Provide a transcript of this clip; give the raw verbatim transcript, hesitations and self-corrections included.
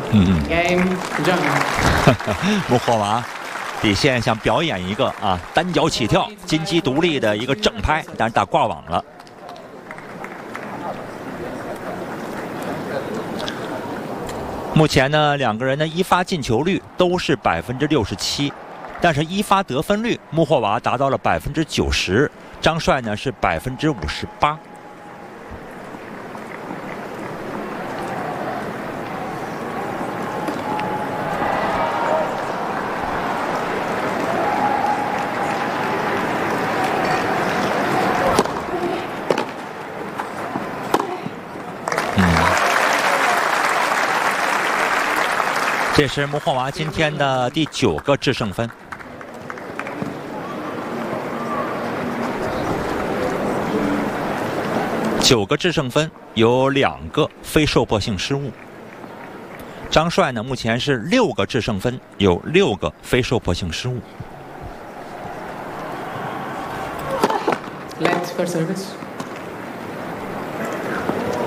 嗯 Game jump。 穆霍娃底线想表演一个啊单脚起跳、金鸡独立的一个正拍，但是打挂网了。目前呢，两个人的一发进球率都是百分之六十七，但是一发得分率，穆霍娃达到了百分之九十，张帅呢是百分之五十八。这是穆霍娃今天的第九个制胜分。九个制胜分有两个非受迫性失误。张帅呢，目前是六个制胜分，有六个非受迫性失误。 Length for service。